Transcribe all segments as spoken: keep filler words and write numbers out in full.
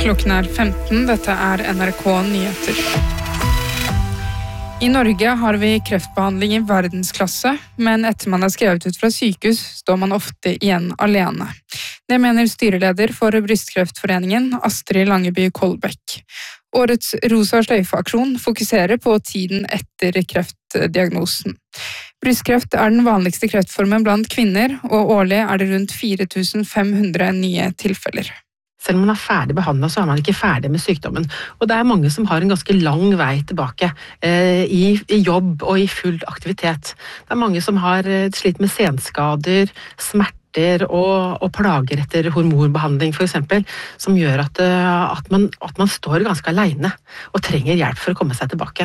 klokken er femten. Dette er N R K Nyheter. I Norge har vi kreftbehandling i verdensklasse, men etter man er skrevet ut fra sykehus, står man ofte igjen alene. Det mener styreleder for Brystkreftforeningen, Astrid Langeby Kolbekk. Årets Rosa sløyfe-aksjon fokuserer på tiden etter kreftdiagnosen. Brystkreft er den vanligste kreftformen blant kvinner, og årlig er det rundt fire tusen fem hundre nye tilfeller. Selv om man er ferdig behandlet, så er man ikke ferdig med sykdommen. Og det er mange som har en ganske lang vei tilbake eh, i, i jobb og i full aktivitet. Det er mange som har eh, slitt med senskader, smerter og, og plager etter hormonbehandling for eksempel, som gjør at, at, man, at man står ganske alene og trenger hjelp for å komme seg tilbake.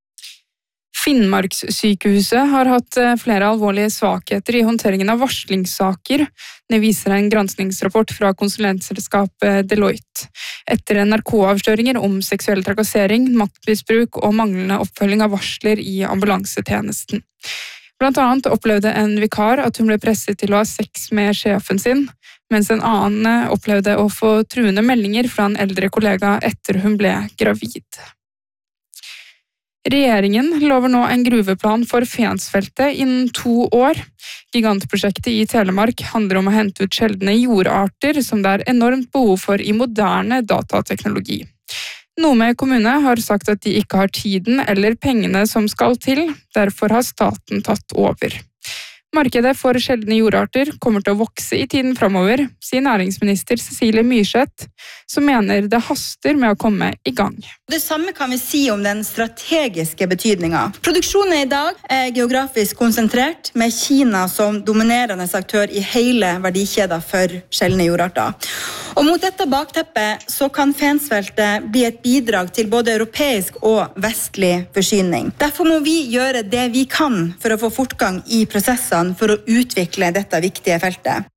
Finnmarkssykehuset har hatt flere alvorlige svakheter i håndteringen av varslingssaker. Det viser en granskningsrapport fra konsulentselskapet Deloitte. Etter N R K-avsløringer om seksuell trakassering, maktmisbruk og manglende oppfølging av varsler i ambulansetjenesten. Blant annet opplevde en vikar at hun ble presset til å ha sex med sjefen sin, mens en annen opplevde å få truende meldinger fra en eldre kollega etter hun ble gravid. Regjeringen lover nå en gruveplan for Fensfeltet innen to år. Gigantprosjektet i Telemark handler om å hente ut sjeldne jordarter som det er enormt behov for i moderne datateknologi. Nome kommune har sagt at de ikke har tiden eller pengene som skal til, derfor har staten tatt over. Markedet for sjeldne jordarter kommer til å vokse i tiden fremover, sier næringsminister Cecilie Myrseth, som mener det haster med å komme i gang. Det samme kan vi si om den strategiske betydningen. Produksjonen i dag er geografisk konsentrert, med Kina som dominerende aktør i hele verdikjeden for sjeldne jordarter. Og mot dette bakteppet så kan Fensfeltet bli et bidrag til både europeisk og vestlig forsyning. Derfor må vi gjøre det vi kan for å få fortgang i prosessene for å utvikle dette viktige feltet.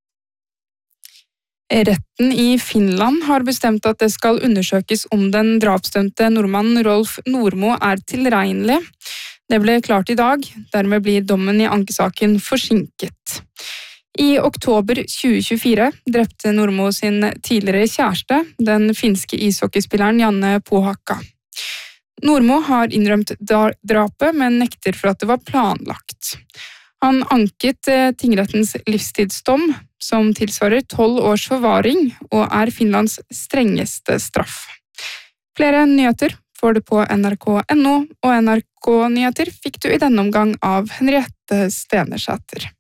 Retten i Finland har bestemt at det skal undersøkes om den drapsdømte nordmannen Rolf Nordmo er tilregnelig. Det ble klart i dag, dermed blir dommen i ankesaken forsinket. I oktober tjue tjuefire drepte Nordmo sin tidligere kjæreste, den finske ishockeyspilleren Janne Pohakka. Nordmo har innrømt drapet, men nekter for at det var planlagt. Han anket tingrettens livstidsdom, som tilsvarer tolv års forvaring, og er Finlands strengeste straff. Flere nyheter får du på N R K punktum no, og N R K Nyheter fikk du i denne omgang av Henriette Stenersæter.